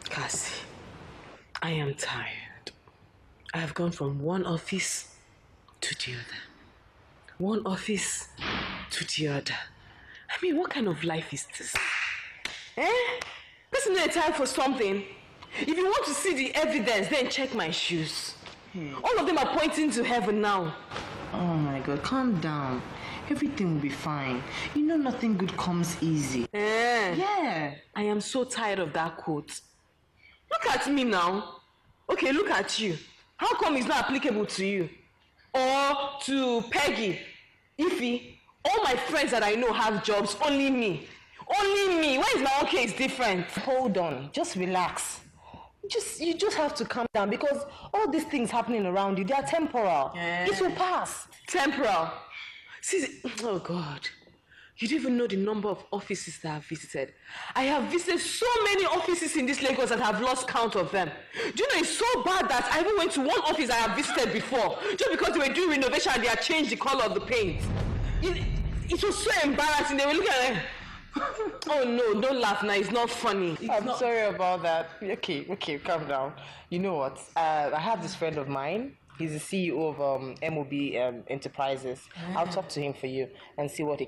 Cassie, I am tired. I have gone from one office to the other. One office to the other. I mean, what kind of life is this? Eh? Isn't there time for something? If you want to see the evidence, then check my shoes. All of them are pointing to heaven now. Oh my God, calm down. Everything will be fine. You know nothing good comes easy. Yeah. I am so tired of that quote. Look at me now. Okay, look at you. How come it's not applicable to you? Or to Peggy, Ify? All my friends that I know have jobs, only me. Only me. Why is my own case different? Hold on, just relax. You just have to calm down because all these things happening around you, they are temporal. It will pass. Temporal. See, oh God. You don't even know the number of offices that I've visited. I have visited so many offices in this Lagos that I've lost count of them. Do you know it's so bad that I even went to one office I have visited before just because they were doing renovation and they had changed the color of the paint. It was so embarrassing. They were looking at it. Oh no, don't laugh now. It's not funny. I'm sorry about that. Okay, calm down. You know what? I have this friend of mine. He's the CEO of MOB Enterprises. I'll talk to him for you and see what he